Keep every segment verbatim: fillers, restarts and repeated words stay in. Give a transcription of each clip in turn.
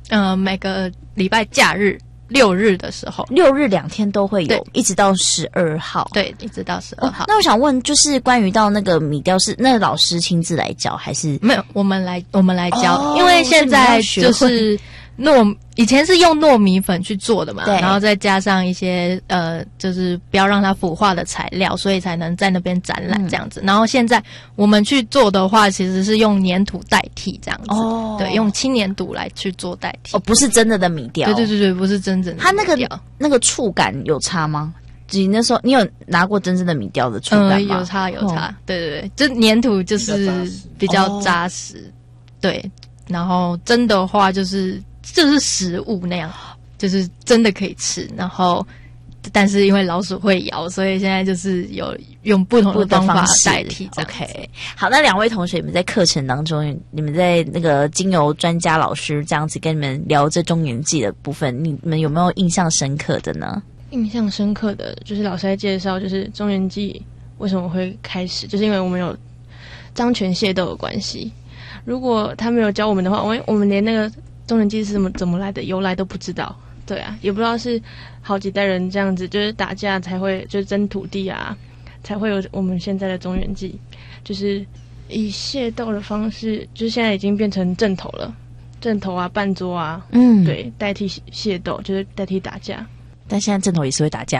呃每个礼拜假日六日的时候， 六日两天都会有，一直到十二号。 对，一直到十二号、 哦。那我想问，就是关于到那个米雕是那个老师亲自来教还是没有？我们来我们来教， 哦、 因为现在就是糯以前是用糯米粉去做的嘛，然后再加上一些呃，就是不要让它腐化的材料，所以才能在那边展览这样子。嗯、然后现在我们去做的话，其实是用粘土代替这样子，哦，对，用轻粘土来去做代替， 哦，不是真的的米雕， 对对对对，不是真正的米雕。它那个那个触感有差吗？你那时候你有拿过真正的米雕的触感吗？ 呃、有差有差，哦、对对对，就粘土就是比较扎实，哦、对，然后真的话就是就是食物那样。就是真的可以吃，然后但是因为老鼠会咬，所以现在就是有用不同的方法代替。 OK， 好，那两位同学，你们在课程当中，你们在那个经由专家老师这样子跟你们聊这中元祭的部分，你们有没有印象深刻的呢？ 印象深刻的就是老师在介绍，就是中元祭为什么会开始，就是因为我们有漳泉械斗的关系。如果他没有教我们的话，我们我们连那个中元祭是怎么怎么来的由来都不知道。对啊，也不知道是好几代人这样子，就是打架才会，就是争土地啊，才会有我们现在的中元祭，就是以械斗的方式，就是现在已经变成阵头了，阵头啊、半桌啊，嗯，对，代替械斗，就是代替打架。 但现在阵头也是会打架，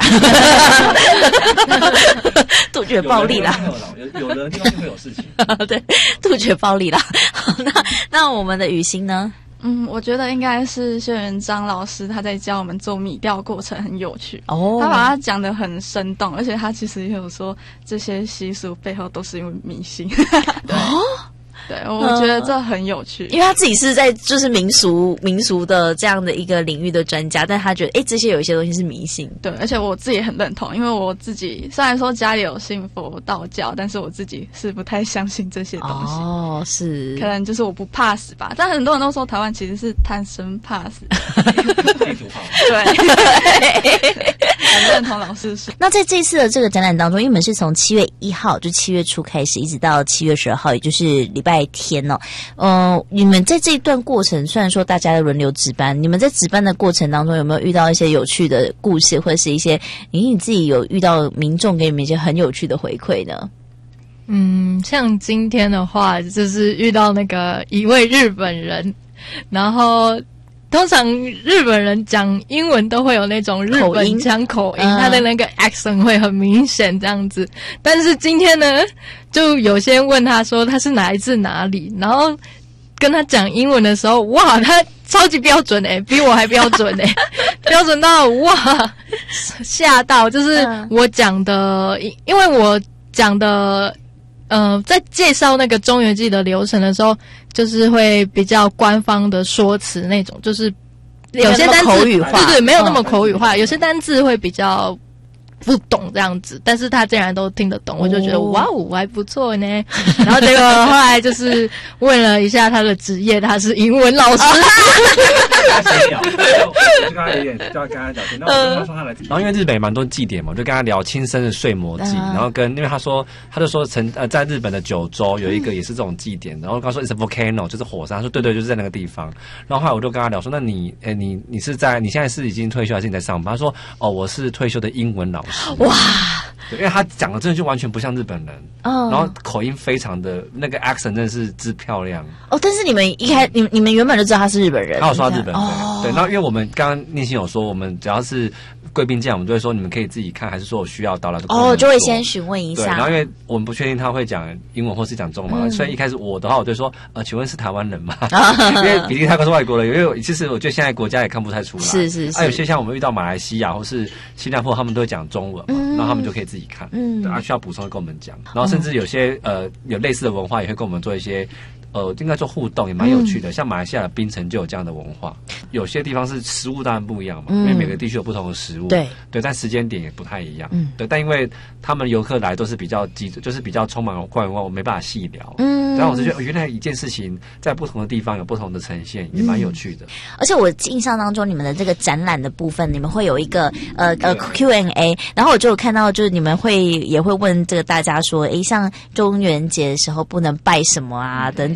杜绝暴力啦。 有有的地方就会有事情， 对，杜绝暴力啦。好，那那我们的雨欣呢？ 嗯，我觉得应该是谢元章老师他在教我们做米雕过程很有趣哦，他把它讲得很生动，而且他其实也有说这些习俗背后都是因为迷信。哦，对，我觉得这很有趣， 因为他自己是在就是民俗民俗的这样的一个领域的专家，但他觉得哎，这些有一些东西是迷信。 对，而且我自己也很认同，因为我自己虽然说家里有信佛道教，但是我自己是不太相信这些东西。 哦，是， 可能就是我不怕死吧。但很多人都说台湾其实是贪生怕死，对，很认同老师说。 那在这次的这个展览当中，因为我们是从七月一号就七月初开始，一直到七月十二号，也就是礼拜天哦。呃，你们在这一段过程，虽然说大家在轮流值班，你们在值班的过程当中有没有遇到一些有趣的故事，或者是一些你你自己有遇到民众给你们一些很有趣的回馈呢？ 嗯，像今天的话，就是遇到那个一位日本人，然后通常日本人讲英文都会有那种日本腔口音，他的那个 accent 会很明显这样子。但是今天呢，就有些人问他说他是来自哪里，然后跟他讲英文的时候，哇，他超级标准诶、欸，比我还标准诶、欸，标准到哇吓到，就是我讲的，因为我讲的。呃，在介绍那个中元祭的流程的时候，就是会比较官方的说辞那种，就是有些单字口语化， 对对，没有那么口语化，哦、有些单字会比较不懂这样子，但是他竟然都听得懂，我就觉得、哦、哇哦，还不错呢。然后结果后来就是问了一下他的职业，他是英文老师。 他闲聊，就跟他有点，就要跟他聊天。那我跟他说他来，然后因为日本蛮多祭典嘛，我就跟他聊亲生的睡魔祭，然后跟因为他说，他就说曾呃在日本的九州有一个也是这种祭典，然后他说 it's a volcano 就是火山，他说对对，就是在那个地方。然后后来我就跟他聊说，那你呃你你是在你现在是已经退休还是你在上班？他说哦我是退休的英文老师。 哇！ 对，因为他讲的真的就完全不像日本人，哦，然后口音非常的那个 accent 真的是之漂亮哦。但是你们一开，你你们原本就知道他是日本人， 他有说他日本人， 哦、 对。然后因为我们刚刚念心有说，我们只要是贵宾进来，我们就会说你们可以自己看，还是说我需要导览的哦，就会先询问一下。 对，然后因为我们不确定他会讲英文或是讲中文嘛，嗯、所以一开始我的话，我就说呃，请问是台湾人吗？因为比利泰国是外国人，因为其实我觉得现在国家也看不太出来， 是是是。 啊，有些像我们遇到马来西亚或是新加坡，他们都会讲中文嘛，嗯、然后他们就可以自己看。嗯，对啊，需要补充的跟我们讲，然后甚至有些呃有类似的文化也会跟我们做一些呃应该做互动，也蛮有趣的。嗯、像马来西亚的槟城就有这样的文化，有些地方是食物当然不一样嘛，嗯、因为每个地区有不同的食物， 对对，但时间点也不太一样，嗯，对。但因为他们游客来都是比较集，就是比较充满观光，我没办法细聊，嗯，然后我就觉得、哦、原来一件事情在不同的地方有不同的呈现，也蛮有趣的。嗯、 而且我印象当中，你们的这个展览的部分，你们会有一个呃呃 Q and A， 然后我就有看到就是你们会也会问这个大家说，诶，像中元节的时候不能拜什么啊等等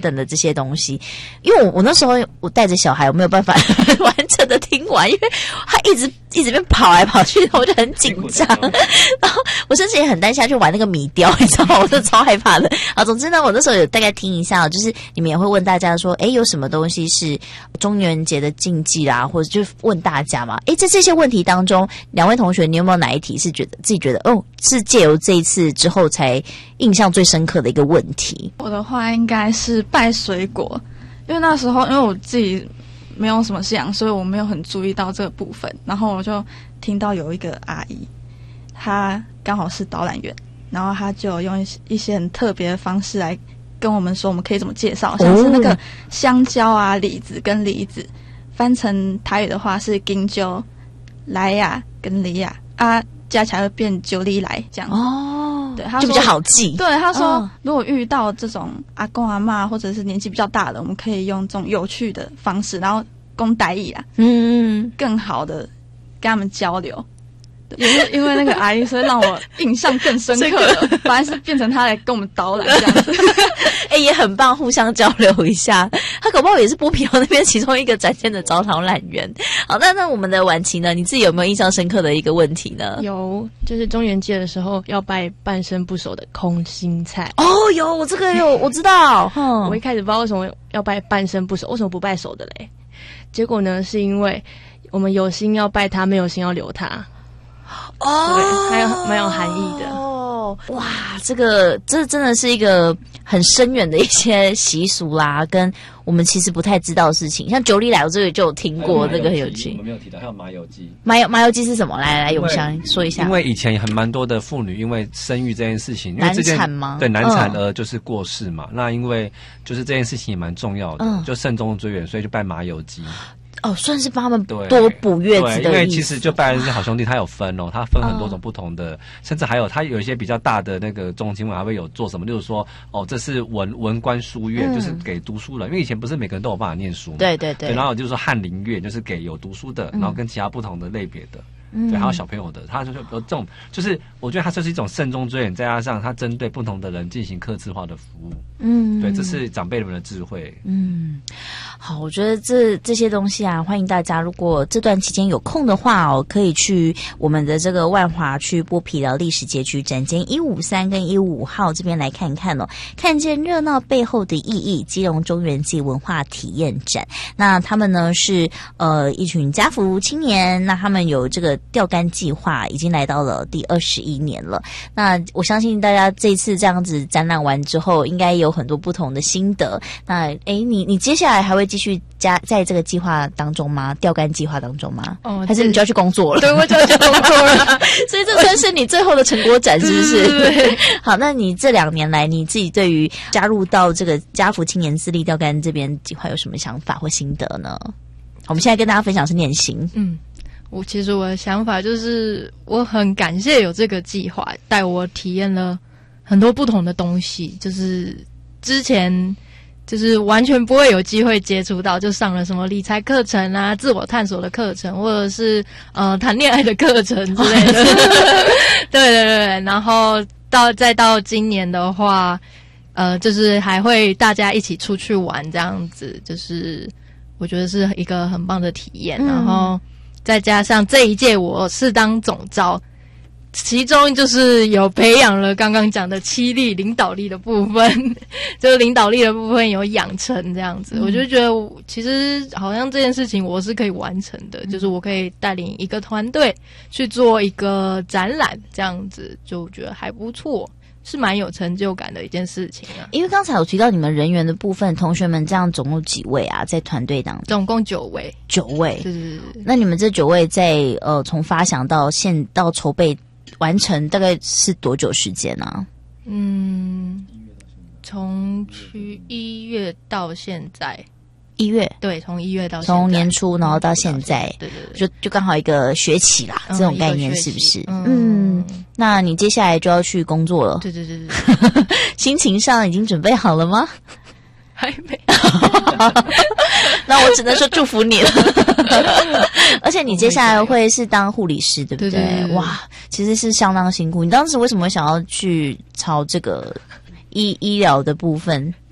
等的这些东西。因为我我那时候我带着小孩，我没有办法完整的听完，因为他一直一直边跑来跑去，我就很紧张。然后我甚至也很担心他去玩那个米雕，你知道吗？我就超害怕的。啊，总之呢，我那时候有大概听一下，就是你们也会问大家说，诶，有什么东西是中元节的禁忌啦，或者就问大家嘛。诶，在这些问题当中，两位同学，你有没有哪一题是觉得自己觉得哦，是借由这一次之后才印象最深刻的一个问题？ 我的话应该是拜水果，因为那时候因为我自己没有什么信仰，所以我没有很注意到这个部分。然后我就听到有一个阿姨，她刚好是导览员，然后她就用一些很特别的方式来跟我们说，我们可以怎么介绍，像是那个香蕉啊、李子跟梨子，翻成台语的话是金蕉、来呀跟梨呀啊，加起来会变九里来这样子。 哦， 对，他就比较好记。 对，他说、 哦、 如果遇到这种阿公阿嬷或者是年纪比较大的，我们可以用这种有趣的方式，然后讲台语啊， 嗯， 更好的跟他们交流。也是因为那个阿姨，所以让我印象更深刻了。反而是变成她来跟我们导览这样子， 哎、欸，也很棒，互相交流一下。他搞不好也是剥皮寮那边其中一个展现的招导览员。好，那那我们的婉琪呢？你自己有没有印象深刻的一个问题呢？ 有，就是中元节的时候要拜半生不熟的空心菜。 哦，有，我这个有，我知道。嗯， 我一开始不知道为什么要拜半生不熟，为什么不拜熟的嘞？结果呢，是因为我们有心要拜他，没有心要留他。 哦， 对，还有蛮有含义的哦。哇，这个这真的是一个很深远的一些习俗啦，跟我们其实不太知道的事情。像九里来，我这个就有听过，这个很有趣。 我们没有提到，还有麻油鸡。 麻油麻油鸡是什么？来来来，永祥说一下。 因为以前很蛮多的妇女因为生育这件事情，因为这件难产吗？ 对，难产儿就是过世嘛。嗯、那因为就是这件事情也蛮重要的，嗯、就慎终追远，所以就拜麻油鸡。 哦，算是帮他们多补月子的意思。 因为其实就拜是好兄弟，他有分哦，他分很多种不同的，哦、甚至还有他有一些比较大的那个中经文还会有做什么，例如说哦，这是文文官书院，嗯、就是给读书人，因为以前不是每个人都有办法念书嘛， 对对 对, 对，然后就是说翰林院，就是给有读书的，然后跟其他不同的类别的。嗯、对，还有小朋友的，他就是有这种，就是我觉得它就是一种慎终追远，再加上它针对不同的人进行客制化的服务。嗯，对，这是长辈们的智慧。 嗯，好，我觉得这这些东西啊，欢迎大家，如果这段期间有空的话哦，可以去我们的这个万华区剥皮寮历史街区展间一五三跟一五五号这边来看看哦，看见热闹背后的意义。基隆中元祭文化体验展，那他们呢是呃一群家福青年，那他们有这个钓竿计划已经来到了第二十一年了。那我相信大家这一次这样子展览完之后，应该有很多不同的心得。那诶，你你接下来还会继续加在这个计划当中吗？钓竿计划当中吗？哦，还是你就要去工作了？ 对，我就要去工作了。 所以这算是你最后的成果展，是不是？ 对对对。 好，那你这两年来，你自己对于加入到这个家福青年自立钓竿这边计划有什么想法或心得呢？我们现在跟大家分享是念心。 嗯。我其实我的想法就是，我很感谢有这个计划，带我体验了很多不同的东西，就是之前就是完全不会有机会接触到，就上了什么理财课程啊、自我探索的课程，或者是呃谈恋爱的课程之类的。对对对，然后到再到今年的话，呃，就是还会大家一起出去玩这样子，就是我觉得是一个很棒的体验，嗯、然后。再加上这一届我是当总召，其中就是有培养了刚刚讲的七力领导力的部分，就是领导力的部分有养成这样子，嗯、我就觉得其实好像这件事情我是可以完成的，嗯、就是我可以带领一个团队去做一个展览，这样子就觉得还不错。是蛮有成就感的一件事情啊！ 因为刚才有提到你们人员的部分，同学们这样总共几位啊？在团队当中， 总共九位， 九位。 对对对。 那你们这九位在呃从发想到现到筹备完成，大概是多久时间呢、啊？ 嗯，从去一月到现在。 一月， 对，从一月到现在从年初，然后到现在， 对对对， 就就刚好一个学期啦， 嗯、 这种概念是不是？ 嗯， 嗯，那你接下来就要去工作了， 对对对对， 心情上已经准备好了吗？ 还没， 那我只能说祝福你了。而且你接下来会是当护理师，对不对？ 对对对对， 哇，其实是相当辛苦。你当时为什么会想要去朝这个医医疗的部分？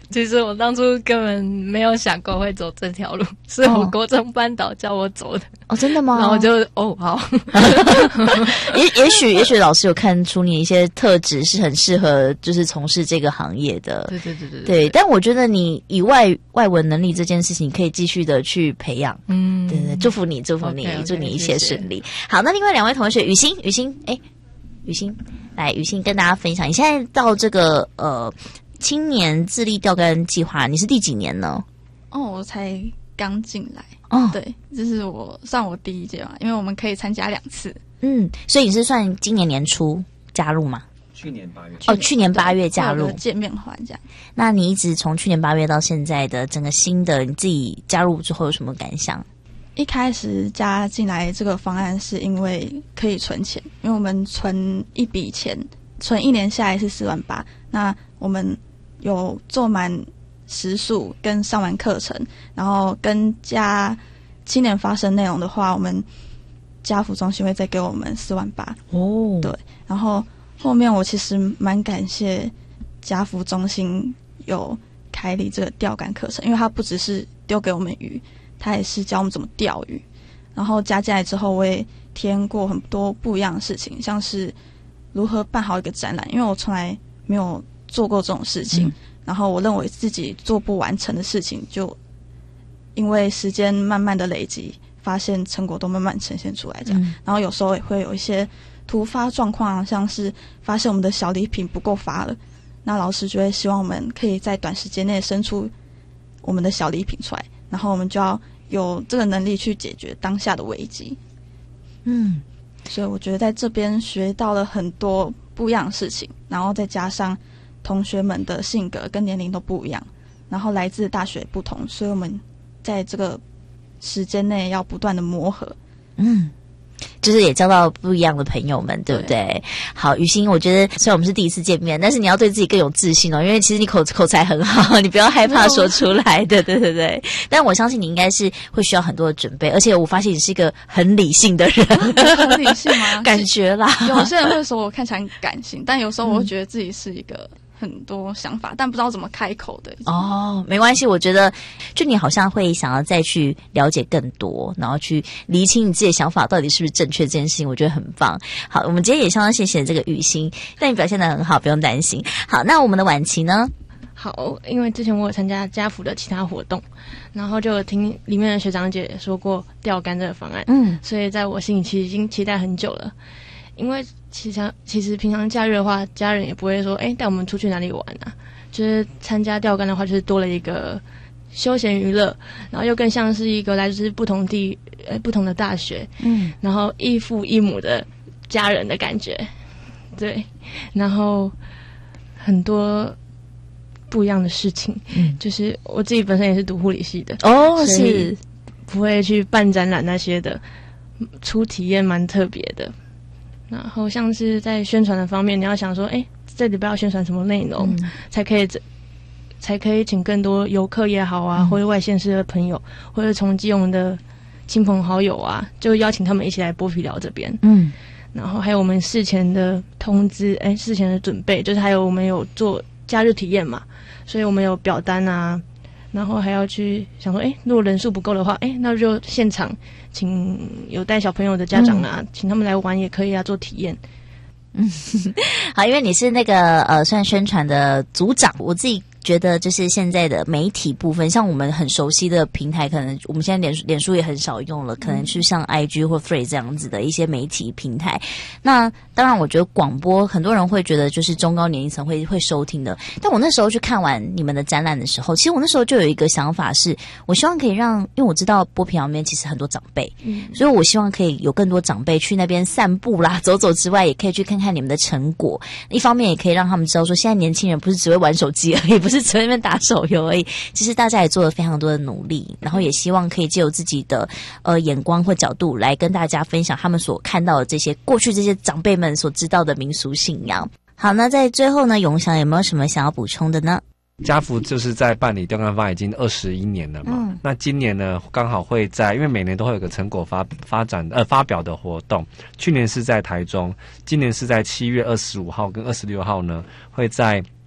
其实我当初根本没有想过会走这条路，是我国中班导叫我走的。 哦，真的吗？ 然后我就哦好， 也也许也许老师有看出你一些特质是很适合就是从事这个行业的。 对对对对对, 对，但我觉得你以外外文能力这件事情可以继续的去培养。嗯，对对，祝福你，祝福你， okay, okay, 祝你一切顺利。谢谢。好，那另外两位同学，雨欣，雨欣，哎，雨欣，来，雨欣跟大家分享，你现在到这个呃。青年智力钓竿计划，你是第几年呢？ 哦，我才刚进来。 哦， 对，这是我算我第一届嘛，因为我们可以参加两次。 嗯，所以你是算今年年初加入吗？ 去年八月。 哦，去年八月加入见面会这样。 那你一直从去年八月到现在的整个新的你自己加入之后有什么感想？ 一开始加进来这个方案是因为可以存钱，因为我们存一笔钱，存一年下来是四万八，那我们有做满时数跟上完课程，然后跟加青年发声内容的话，我们家福中心会再给我们四万八哦。 对，然后后面我其实蛮感谢家福中心有开立这个钓竿课程，因为它不只是丢给我们鱼，它也是教我们怎么钓鱼。然后加进来之后，我也体验过很多不一样的事情，像是如何办好一个展览，因为我从来没有做过这种事情，嗯、然后我认为自己做不完成的事情，就因为时间慢慢的累积，发现成果都慢慢呈现出来这样。嗯、然后有时候也会有一些突发状况，像是发现我们的小礼品不够发了，那老师就会希望我们可以在短时间内生出我们的小礼品出来，然后我们就要有这个能力去解决当下的危机。 嗯， 所以我觉得在这边学到了很多不一样的事情，然后再加上同学们的性格跟年龄都不一样，然后来自大学不同，所以我们在这个时间内要不断的磨合。 嗯，就是也交到不一样的朋友们，对不对？对。好，雨欣，我觉得虽然我们是第一次见面，但是你要对自己更有自信哦，因为其实你口口才很好，你不要害怕说出来的，对对对。但我相信你应该是会需要很多的准备，而且我发现你是一个很理性的人， 很理性吗？ 感觉啦， 有些人会说我看起来很感性，但有时候我会觉得自己是一个很多想法，但不知道怎么开口的。 哦，没关系，我觉得就你好像会想要再去了解更多，然后去厘清你自己的想法到底是不是正确这件事情，我觉得很棒。好，我们今天也相当谢谢这个雨欣，但你表现得很好，不用担心。好，那我们的婉琪呢？ 好，因为之前我有参加家福的其他活动，然后就有听里面的学长姐说过钓竿这个方案，嗯，所以在我心里其实已经期待很久了。因为其实其实平常假日的话，家人也不会说哎带我们出去哪里玩啊，就是参加钓竿的话，就是多了一个休闲娱乐，然后又更像是一个来自不同地呃不同的大学，嗯，然后异父异母的家人的感觉，对，然后很多不一样的事情，嗯，就是我自己本身也是读护理系的哦，是不会去办展览那些的，初体验蛮特别的。然后像是在宣传的方面，你要想说，哎，这里不要宣传什么内容，嗯、才可以才可以请更多游客也好啊，嗯、或者外县市的朋友，或者从基隆的亲朋好友啊，就邀请他们一起来剥皮寮这边。嗯，然后还有我们事前的通知，哎，事前的准备，就是还有我们有做假日体验嘛，所以我们有表单啊，然后还要去想说，哎，如果人数不够的话，哎，那就现场请有带小朋友的家长啊，嗯、请他们来玩也可以啊，做体验。 嗯，好，因为你是那个呃，算宣传的组长，我自己觉得就是现在的媒体部分，像我们很熟悉的平台，可能我们现在脸脸书也很少用了，可能去像 I G 或 Free 这样子的一些媒体平台。那当然，我觉得广播很多人会觉得就是中高年龄层会会收听的，但我那时候去看完你们的展览的时候，其实我那时候就有一个想法是，我希望可以让，因为我知道剥皮寮那边其实很多长辈，嗯，所以我希望可以有更多长辈去那边散步啦、走走之外，也可以去看看你们的成果。一方面也可以让他们知道说，现在年轻人不是只会玩手机而已，不是只会在那边打手游而已，其实大家也做了非常多的努力，然后也希望可以借由自己的呃眼光或角度来跟大家分享他们所看到的这些过去这些长辈们所知道的民俗信仰。好，那在最后呢，永祥有没有什么想要补充的呢？ 家福就是在办理钓竿方已经二十一年了嘛，嗯、那今年呢刚好会在，因为每年都会有个成果发发展呃发表的活动，去年是在台中，今年是在七月二十五号跟二十六号呢会在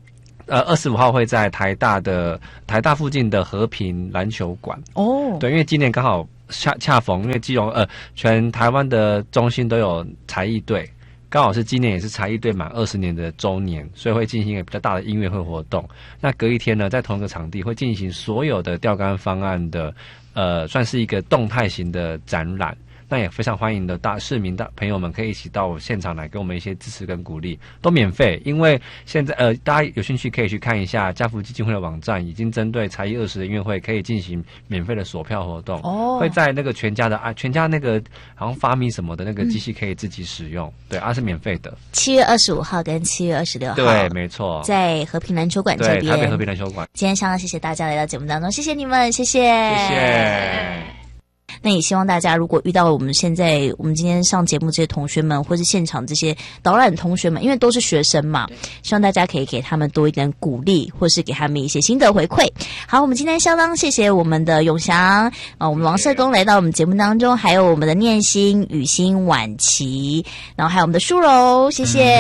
呃二十五号会在台大的台大附近的和平篮球馆哦，对，因为今年刚好恰恰逢，因为基隆呃全台湾的中心都有才艺队。刚好是今年也是才艺队满二十年的周年，所以会进行一个比较大的音乐会活动。那隔一天呢，在同一个场地会进行所有的钓竿方案的，呃，算是一个动态型的展览。那也非常欢迎的大市民大朋友们可以一起到现场来给我们一些支持跟鼓励，都免费。因为现在呃大家有兴趣可以去看一下家福基金会的网站，已经针对才艺二十的音乐会可以进行免费的索票活动。哦，会在那个全家的啊全家那个好像发米什么的那个机器可以自己使用，嗯、对，啊是免费的。 七月二十五号跟七月二十六号， 对，没错， 在和平篮球馆这边， 对，台北和平篮球馆。 今天相当谢谢大家来到节目当中，谢谢你们，谢谢， 谢谢。 那也希望大家如果遇到我们现在我们今天上节目这些同学们，或是现场这些导览同学们，因为都是学生嘛，希望大家可以给他们多一点鼓励，或是给他们一些心得回馈。好，我们今天相当谢谢我们的永祥啊，我们王社工来到我们节目当中，还有我们的念心、雨欣、婉琪，然后还有我们的淑柔，谢谢。